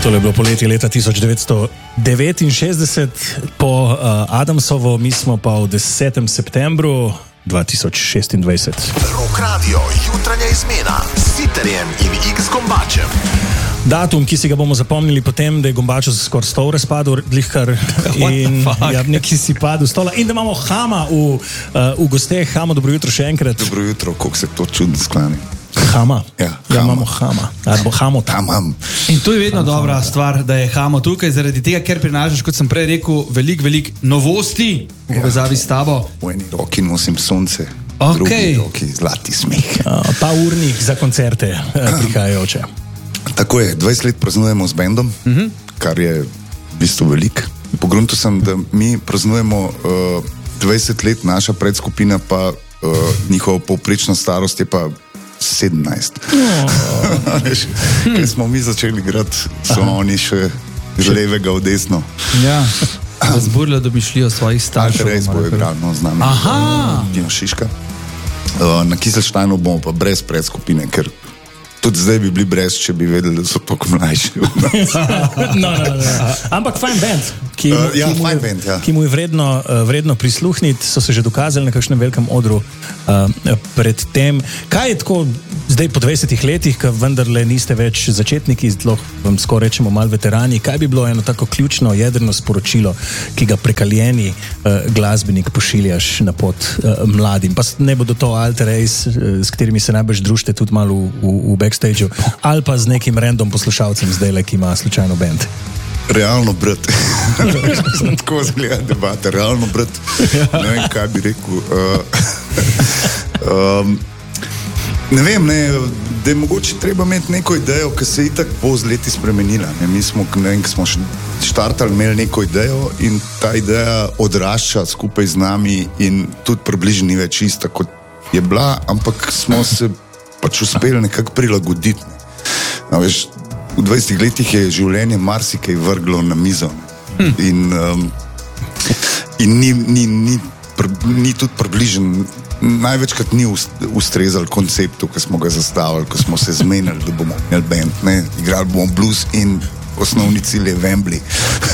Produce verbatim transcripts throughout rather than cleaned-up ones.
Tole je bilo poletje leta tisoč devetsto devetinšestdeset, po uh, Adamsovo, mi smo pa v desetem septembru dva tisoč šestindvajset. Rock Radio, jutranja izmena s Sitarjem in X Gombačem. Datum, ki si ga bomo zapomnili potem, da je Gombačo skoraj stol razpadel, glihkar in ja, neki si padel stola. In da imamo Hama v, uh, v gosteh. Hama, dobro jutro še enkrat. Dobro jutro, koliko se to čudno sklani. Hama? Ja, ja imamo Hama. Ali bo Hamo tam? Tam. In to je vedno dobra stvar, da je Hamo tukaj, zaradi tega, ker prinašaš, kot sem prej rekel, veliko, veliko novosti v povezavi s tabo. V eni roki nosim sonce, Ok. v drugi roki zlati smeh. Uh, pa urnik za koncerte uh, prihajajoče. Tako je, dvajset let praznujemo z bendom, uh-huh. kar je v bistvu veliko. Pogruntil sem, da mi praznujemo uh, dvajset let, naša predskupina pa uh, njihova povprečna starost je pa sedemnajst. Oh. Ker smo mi začeli igrati, so Aha. oni še z levega v desno. Ja, razburila domišljijo svojih staršev. Res bo igral, no, z nami. Aha. Dino Šiška. Uh, na Kiselštajnu bomo pa brez predskupine, ker tudi zdaj bi bili brez, če bi vedeli, da so toliko mlajši. no, no, no. Ampak fajn band, ki, Uh, ja, ki, mu, fajn band, ja. ki mu je vredno, uh, vredno prisluhniti, so se že dokazali na kakšnem velikem odru uh, pred tem. Kaj je tako zdaj po dvajsetih letih, ko vendarle niste več začetniki, zelo vam skoraj rečemo mal veterani, kaj bi bilo eno tako ključno jedrno sporočilo, ki ga prekaljeni uh, glasbenik pošiljaš na pot uh, mladim? Pa ne bodo to alter ace, uh, s katerimi se najbolj družite tudi malo v, v, v backstageu, ali pa z nekim random poslušalcem zdaj, ki ima slučajno band. Realno, brat. Tako zgleda debata. Realno, brat. Ne vem, kaj bi rekel. Uh, um, ne vem, ne, da je mogoče treba imeti neko idejo, ki se je itak bo z leti spremenila. Ne. Mi smo, ne vem, ko smo štartali, imeli neko idejo in ta ideja odrašča skupaj z nami in tudi približno ni več ista, kot je bila, ampak smo se pač uspeli nekako prilagoditi. No, veš, v dvajsetih letih je življenje marsikaj vrglo na mizo hm. in, um, in ni, ni, ni, pr, ni tudi približen, največkrat ni ustrezal konceptu, ki smo ga zastavili, ko smo se zmenili, da bomo imeli band, ne, igrali bomo blues in osnovni cilj je Wembley.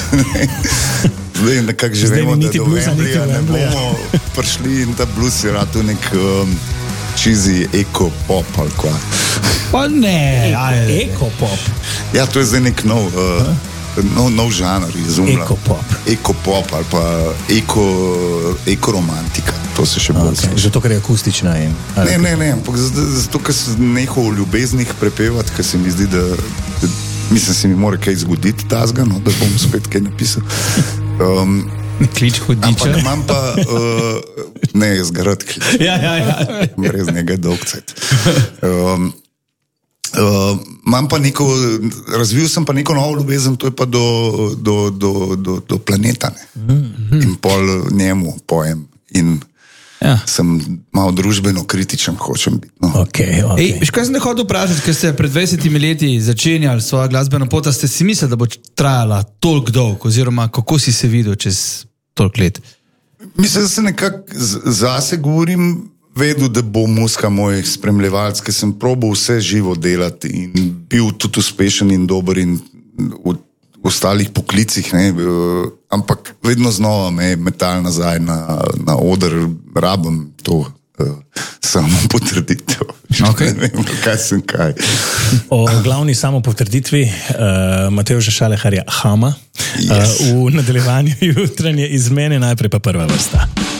Zdaj nekako že vemo, da do Wembleya ne bomo prišli in ta blues je rad nek um, cheesy eko-pop ali kva. Pa ne, e, eko-pop. Ja, to je zdaj nek nov, uh, nov, nov žanr, izumlja. Eko-pop. Eko-pop ali pa eko, eko-romantika. To se še bolj okay. Že to, ker je akustična in... Ne, ne, ne, ampak zato, ker se neho v ljubeznih prepevati, ker se mi zdi, da, da mislim, se mi mora kaj zgoditi tazga, no, da bom spet kaj napisal. Um, Klič hudiča. Ampak imam pa, uh, ne, zgarad klič. Ja, ja, ja. Brez njega dolg cajt. Um, uh, imam pa neko, razvil sem pa neko novo ljubezen, to je pa do, do, do, do, do planeta, ne. Mm-hmm. In pol njemu pojem. In ja. sem malo družbeno kritičen, hočem biti. No. Okay, okay. Ej, kaj sem te hodil vprašati, ker ste pred dvajsetimi leti začenjali svojo glasbeno pot, ste si mislili, da bo trajala toliko dolg, oziroma kako si se videl čez toliko let? Mislim, da se nekako zase govorim, vedel, da bo muska moj spremljevalc, ker sem probal vse živo delati in bil tudi uspešen in dober in v ostalih poklicih, ne, ampak vedno znova me je metal nazaj na, na oder, rabim to uh, samo potrditev. Okay. Ne vem, kaj sem kaj. O glavni samo potrditvi uh, Matevža Šaleharja Hama yes. uh, v nadaljevanju jutranje izmene, najprej pa prva vrsta.